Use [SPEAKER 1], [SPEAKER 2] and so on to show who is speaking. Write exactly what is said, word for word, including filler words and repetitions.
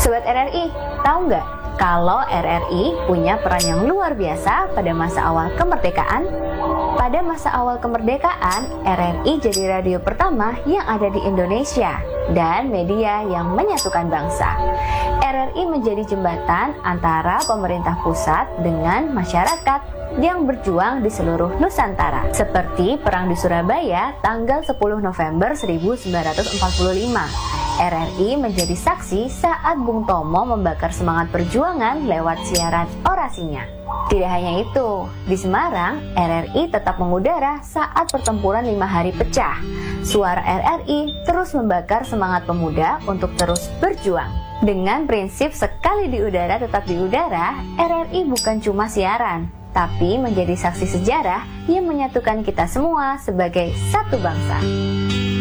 [SPEAKER 1] Sobat R R I, tahu nggak kalau R R I punya peran yang luar biasa pada masa awal kemerdekaan? Pada masa awal kemerdekaan, R R I jadi radio pertama yang ada di Indonesia dan media yang menyatukan bangsa. R R I menjadi jembatan antara pemerintah pusat dengan masyarakat yang berjuang di seluruh Nusantara. Seperti Perang di Surabaya tanggal sepuluh November seribu sembilan ratus empat puluh lima. R R I menjadi saksi saat Bung Tomo membakar semangat perjuangan lewat siaran orasinya. Tidak hanya itu, di Semarang, R R I tetap mengudara saat pertempuran lima hari pecah. Suara R R I terus membakar semangat pemuda untuk terus berjuang. Dengan prinsip sekali di udara tetap di udara, R R I bukan cuma siaran, tapi menjadi saksi sejarah yang menyatukan kita semua sebagai satu bangsa.